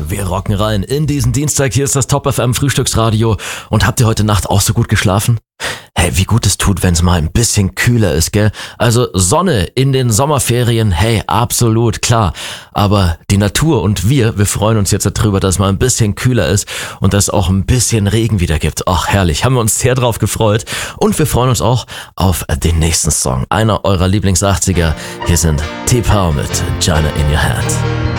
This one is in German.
Wir rocken rein in diesen Dienstag. Hier ist das Top FM Frühstücksradio. Und habt ihr heute Nacht auch so gut geschlafen? Hey, wie gut es tut, wenn es mal ein bisschen kühler ist, gell? Also Sonne in den Sommerferien, hey, absolut, klar. Aber die Natur und wir freuen uns jetzt darüber, dass es mal ein bisschen kühler ist und dass es auch ein bisschen Regen wieder gibt. Ach, herrlich, haben wir uns sehr drauf gefreut. Und wir freuen uns auch auf den nächsten Song. Einer eurer Lieblings-80er. Hier sind T-Power mit China in Your Hand.